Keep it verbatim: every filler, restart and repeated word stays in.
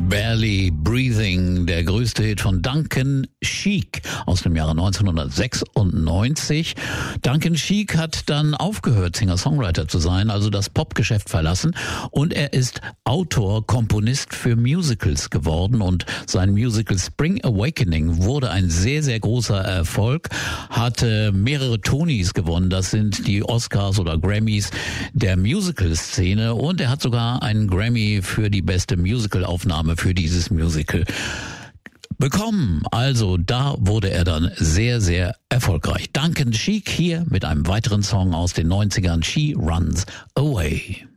Barely Breathing, der größte Hit von Duncan Sheik aus dem Jahre neunzehnhundertsechsundneunzig. Duncan Sheik hat dann aufgehört, Singer-Songwriter zu sein, also das Popgeschäft verlassen, und er ist Autor, Komponist für Musicals geworden, und sein Musical Spring Awakening wurde ein sehr, sehr großer Erfolg, hatte mehrere Tonys gewonnen, das sind die Oscars oder Grammys der Musical-Szene, und er hat sogar einen Grammy für die beste Musical-Aufnahme für dieses Musical bekommen. Also da wurde er dann sehr, sehr erfolgreich. Duncan Sheik hier mit einem weiteren Song aus den neunzigern, She Runs Away.